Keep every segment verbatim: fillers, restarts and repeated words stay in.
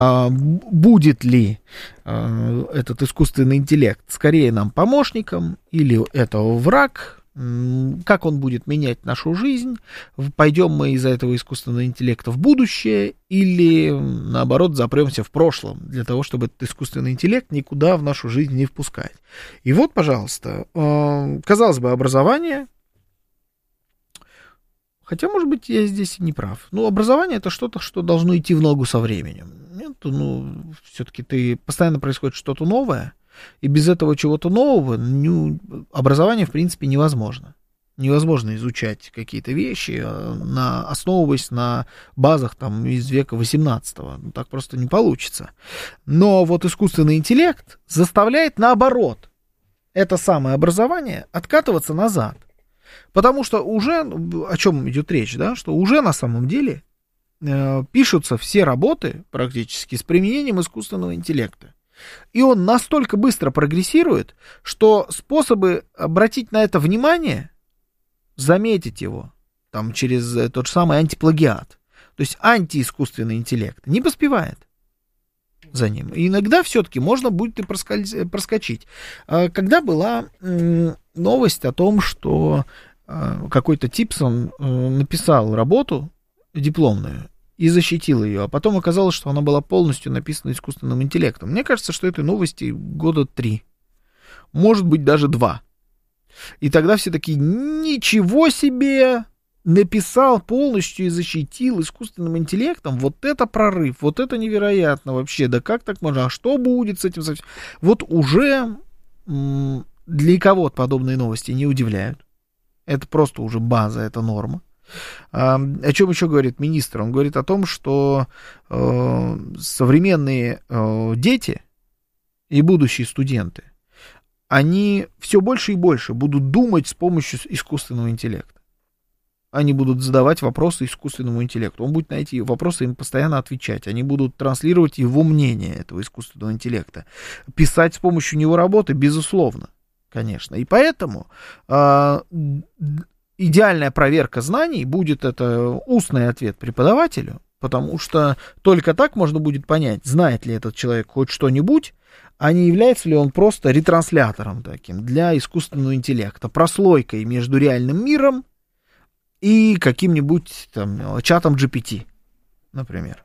будет ли этот искусственный интеллект скорее нам помощником или это враг, как он будет менять нашу жизнь, пойдем мы из-за этого искусственного интеллекта в будущее или, наоборот, запремся в прошлом для того, чтобы этот искусственный интеллект никуда в нашу жизнь не впускать. И вот, пожалуйста, казалось бы, образование, хотя, может быть, я здесь и не прав, но образование — это что-то, что должно идти в ногу со временем. Нет, ну, все-таки ты, постоянно происходит что-то новое, и без этого чего-то нового ну, образование, в принципе, невозможно. Невозможно изучать какие-то вещи, на, основываясь на базах там, из века восемнадцатого. Ну, так просто не получится. Но вот искусственный интеллект заставляет, наоборот, это самое образование откатываться назад. Потому что уже, о чем идет речь, да, что уже на самом деле э, пишутся все работы практически с применением искусственного интеллекта. И он настолько быстро прогрессирует, что способы обратить на это внимание, заметить его, там, через тот же самый антиплагиат, то есть антиискусственный интеллект, не поспевает за ним. И иногда все-таки можно будет и проскочить. Когда была новость о том, что какой-то Типсон написал работу дипломную, и защитил ее, а потом оказалось, что она была полностью написана искусственным интеллектом. Мне кажется, что этой новости года три, может быть, даже два. И тогда все такие, ничего себе, написал полностью и защитил искусственным интеллектом, вот это прорыв, вот это невероятно вообще, да как так можно, а что будет с этим? Вот уже для кого-то подобные новости не удивляют, это просто уже база, это норма. О чем еще говорит министр? Он говорит о том, что э, современные э, дети и будущие студенты, они все больше и больше будут думать с помощью искусственного интеллекта. Они будут задавать вопросы искусственному интеллекту. Он будет на эти вопросы им постоянно отвечать. Они будут транслировать его мнение, этого искусственного интеллекта. Писать с помощью него работы, безусловно, конечно. И поэтому... Э, идеальная проверка знаний будет это устный ответ преподавателю, потому что только так можно будет понять, знает ли этот человек хоть что-нибудь, а не является ли он просто ретранслятором таким для искусственного интеллекта, прослойкой между реальным миром и каким-нибудь там чатом джи пи ти, например.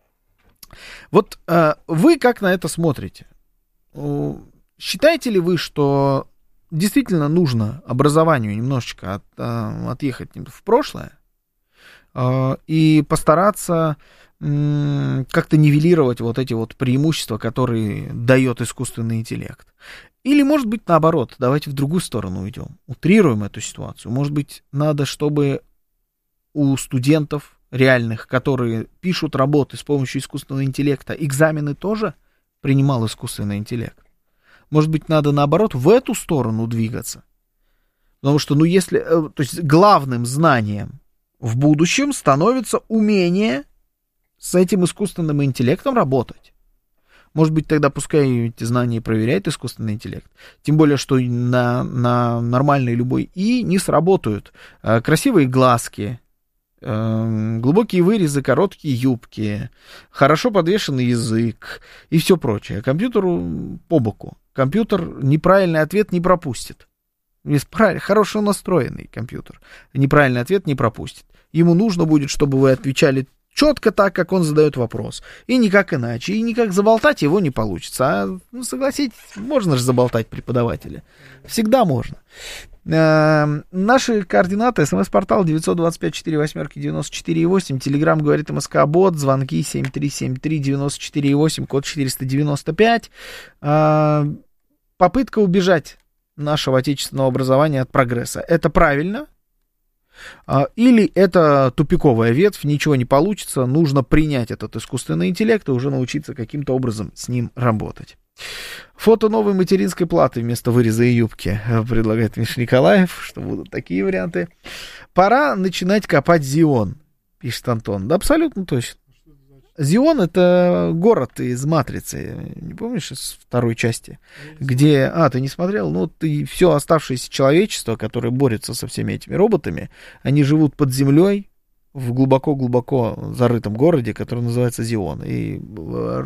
Вот э, вы как на это смотрите? Считаете ли вы, что действительно нужно образованию немножечко от, э, отъехать в прошлое э, и постараться э, как-то нивелировать вот эти вот преимущества, которые дает искусственный интеллект? Или, может быть, наоборот, давайте в другую сторону уйдем, утрируем эту ситуацию. Может быть, надо, чтобы у студентов реальных, которые пишут работы с помощью искусственного интеллекта, экзамены тоже принимал искусственный интеллект? Может быть, надо, наоборот, в эту сторону двигаться. Потому что, ну, если... То есть, главным знанием в будущем становится умение с этим искусственным интеллектом работать. Может быть, тогда пускай эти знания проверяет искусственный интеллект. Тем более, что на, на нормальной любой И не сработают красивые глазки, глубокие вырезы, короткие юбки, хорошо подвешенный язык и все прочее. Компьютеру по боку. Компьютер неправильный ответ не пропустит. Есть хорошо настроенный компьютер. Неправильный ответ не пропустит. Ему нужно будет, чтобы вы отвечали четко так, как он задает вопрос. И никак иначе. И никак заболтать его не получится. А, ну, согласитесь, можно же заболтать преподавателя. Всегда можно. Э-э- наши координаты. СМС-портал девять два пять четыре восемь девяносто четыре восемь. Телеграм говорит МСК-бот. Звонки семь три семь три девяносто четыре восемь. Код четыреста девяносто пять. Э-э- попытка убежать нашего отечественного образования от прогресса. Это правильно? Или это тупиковая ветвь, ничего не получится, нужно принять этот искусственный интеллект и уже научиться каким-то образом с ним работать. Фото новой материнской платы вместо выреза и юбки, предлагает Миша Николаев, что будут такие варианты. Пора начинать копать Зион, пишет Антон. Да, абсолютно точно. Зион — это город из «Матрицы», не помнишь, из второй части, где... А, ты не смотрел? Ну, ты все оставшееся человечество, которое борется со всеми этими роботами, они живут под землей, в глубоко-глубоко зарытом городе, который называется Зион. И